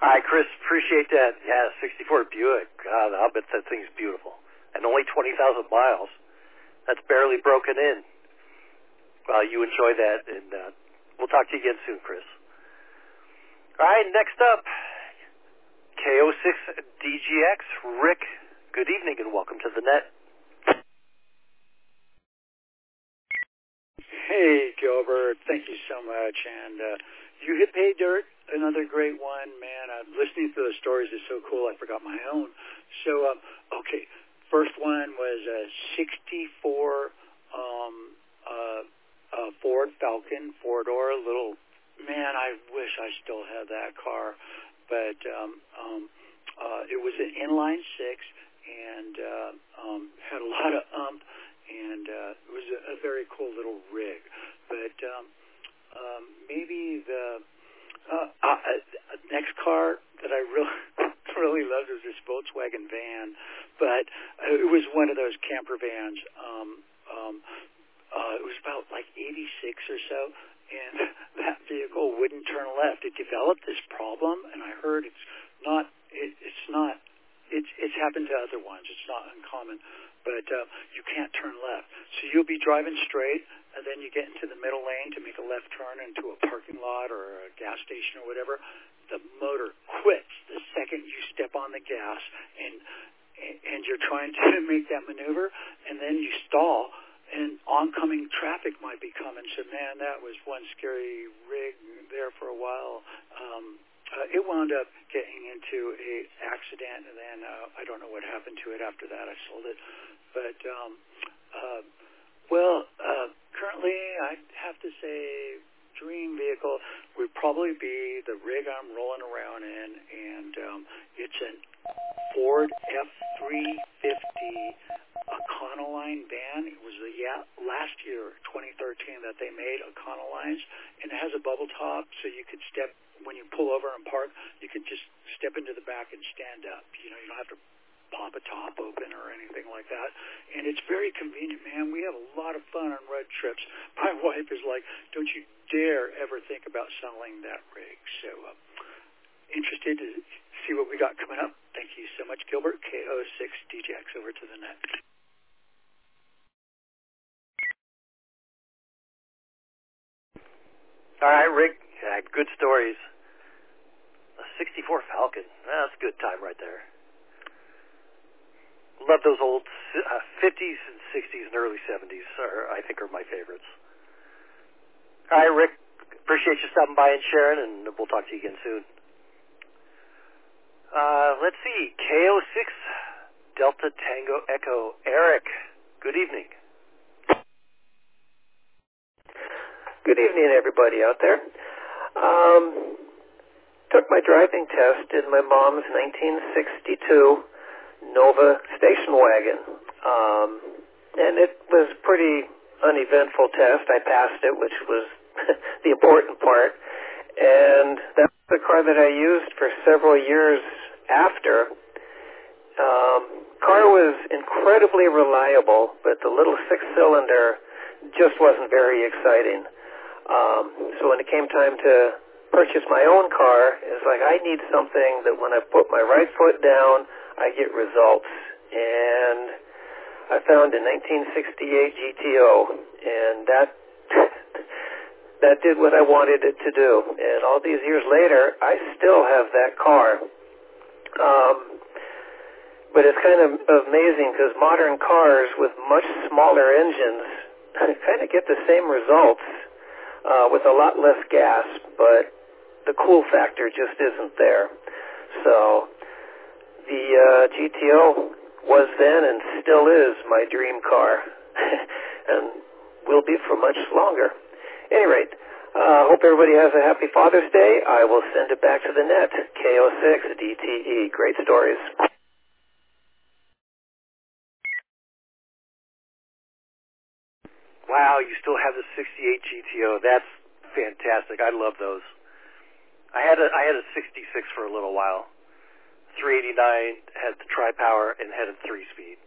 All right, Chris, appreciate that. Yeah, 64 Buick. God, I'll bet that thing's beautiful. And only 20,000 miles. That's barely broken in. Well, you enjoy that, and we'll talk to you again soon, Chris. All right, next up, KO6 DGX. Rick, good evening and welcome to the net. Hey, Gilbert, thank you so much. And you hit pay dirt, another great one, man. Listening to those stories is so cool. I forgot my own. So, okay, first one was a 64 Ford Falcon, four-door, little, man, I wish I still had that car. But it was an inline six and had a lot of and it was a very cool little rig. But maybe the next car that I really loved was this Volkswagen van, but it was one of those camper vans. It was about like 86 or so, and that vehicle wouldn't turn left. It developed this problem, and I heard it's happened to other ones. It's not uncommon. But you can't turn left. So you'll be driving straight, and then you get into the middle lane to make a left turn into a parking lot or a gas station or whatever. The motor quits the second you step on the gas, and you're trying to make that maneuver, and then you stall, and oncoming traffic might be coming. So, man, that was one scary rig there for a while. It wound up getting into a accident, and then I don't know what happened to it after that. I sold it. But, currently I'd have to say dream vehicle would probably be the rig I'm rolling around in, and it's a Ford F-350 Econoline van. It was last year, 2013, that they made Econolines, and it has a bubble top, so you could step, when you pull over and park, you could just step into the back and stand up. You know, you don't have to pop a top open or anything like that. And it's very convenient, man. We have a lot of fun on road trips. My wife is like, don't you dare ever think about selling that rig. So, interested to see what we got coming up. Thank you so much, Gilbert. KO6 DJX, over to the net. All right, Rick, good stories. A 64 Falcon, that's a good time right there. Love those old 50s and 60s and early 70s, I think are my favorites. All right, Rick, appreciate you stopping by and sharing, and we'll talk to you again soon. Let's see, KO6 Delta Tango Echo. Eric, good evening. Good evening, everybody out there. Took my driving test in my mom's 1962 Nova station wagon. And it was a pretty uneventful test. I passed it, which was the important part. And that was the car that I used for several years after. Car was incredibly reliable, but the little six-cylinder just wasn't very exciting. So when it came time to purchase my own car, it's like I need something that when I put my right foot down, I get results. And I found a 1968 GTO, and that did what I wanted it to do. And all these years later, I still have that car. But it's kind of amazing because modern cars with much smaller engines kind of get the same results with a lot less gas, but the cool factor just isn't there. So the GTO was then and still is my dream car and will be for much longer. At any rate, hope everybody has a happy Father's Day. I will send it back to the net. KO6 DTE. Great stories. Wow, you still have the 68 GTO. That's fantastic. I love those. I had a 66 for a little while. 389, had the tri-power, and had a 3-speed.